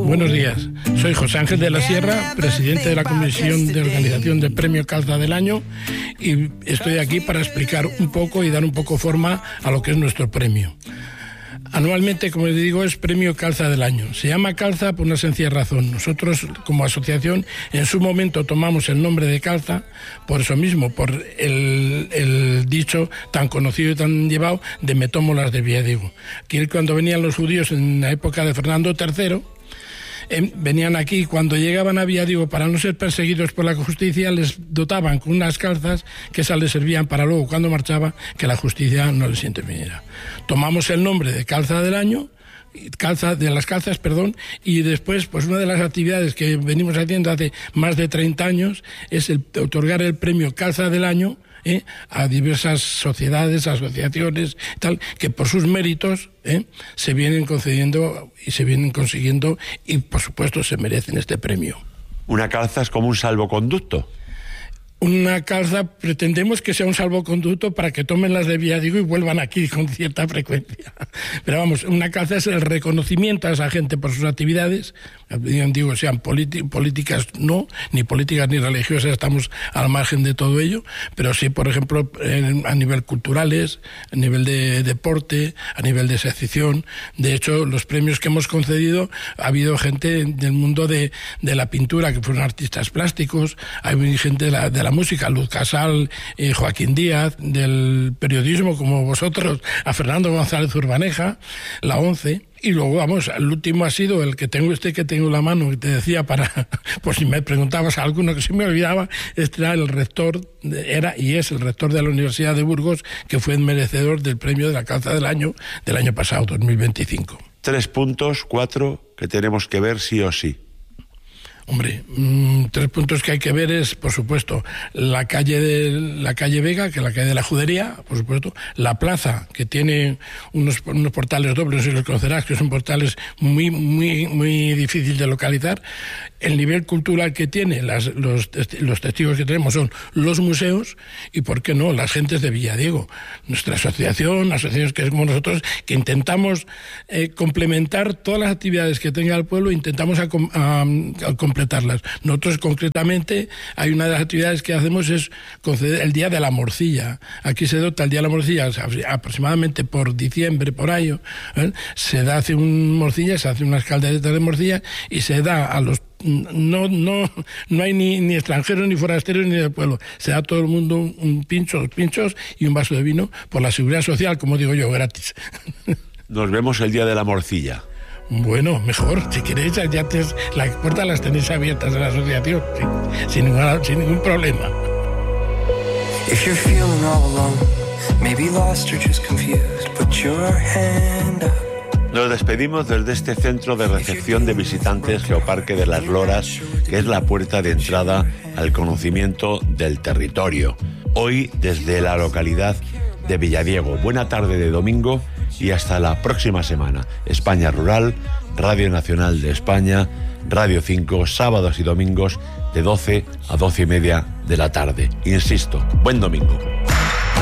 Buenos días, soy José Ángel de la Sierra, presidente de la Comisión de Organización del Premio Calza del Año, y estoy aquí para explicar un poco y dar un poco forma a lo que es nuestro premio. Anualmente, como les digo, es Premio Calza del Año. Se llama Calza por una sencilla razón. Nosotros, como asociación, en su momento tomamos el nombre de Calza por eso mismo, por el dicho tan conocido y tan llevado de me tomo las de Villadiego. Que cuando venían los judíos en la época de Fernando III, venían aquí, cuando llegaban a Villadiego, para no ser perseguidos por la justicia, les dotaban con unas calzas que esas les servían para luego, cuando marchaba, que la justicia no les interviniera. Tomamos el nombre de Calza del Año, de las calzas, y después, pues una de las actividades que venimos haciendo hace más de 30 años es el otorgar el premio Calza del Año a diversas sociedades, asociaciones, tal, que por sus méritos se vienen concediendo y se vienen consiguiendo y, por supuesto, se merecen este premio. ¿Una calza es como un salvoconducto? Una calza pretendemos que sea un salvoconducto para que tomen las de Villadiego y vuelvan aquí con cierta frecuencia. Pero vamos, una calza es el reconocimiento a esa gente por sus actividades, digo, sean políticas no, ni políticas ni religiosas, estamos al margen de todo ello, pero sí, por ejemplo, a nivel culturales, a nivel de deporte, a nivel de sección. De hecho, los premios que hemos concedido, ha habido gente del mundo de la pintura, que fueron artistas plásticos, hay gente de la música, Luz Casal, Joaquín Díaz, del periodismo como vosotros, a Fernando González Urbaneja, la ONCE. Y luego, vamos, el último ha sido el que tengo en la mano, que te decía, por si me preguntabas alguno que se me olvidaba, era el rector, era y es el rector de la Universidad de Burgos, que fue el merecedor del premio de la Calza del año pasado, 2025. 3 puntos, 4, que tenemos que ver sí o sí. Hombre, 3 puntos que hay que ver es, por supuesto, la calle Vega, que es la calle de la Judería, por supuesto, la plaza, que tiene unos portales dobles, no sé si los conocerás, que son portales muy, muy, muy difíciles de localizar. El nivel cultural que tiene, los testigos que tenemos son los museos y, ¿por qué no?, las gentes de Villadiego. Nuestra asociaciones que somos nosotros, que intentamos complementar todas las actividades que tenga el pueblo, intentamos completarlas. Nosotros, concretamente, hay una de las actividades que hacemos es conceder el Día de la Morcilla. Aquí se dota el Día de la Morcilla, aproximadamente por diciembre, por ahí, se hace unas calderetas de morcilla y se da a los no hay ni extranjeros, ni forasteros, ni del pueblo. Se da a todo el mundo dos pinchos y un vaso de vino por la seguridad social, como digo yo, gratis. Nos vemos el Día de la Morcilla. Bueno, mejor, si queréis, las puertas las tenéis abiertas de la asociación, sin ningún problema. If you're feeling all alone, maybe lost or just confused, put your hand up. Nos despedimos desde este centro de recepción de visitantes Geoparque de las Loras, que es la puerta de entrada al conocimiento del territorio. Hoy desde la localidad de Villadiego. Buena tarde de domingo y hasta la próxima semana. España Rural, Radio Nacional de España, Radio 5, sábados y domingos de 12 a 12:30 de la tarde. Insisto, buen domingo.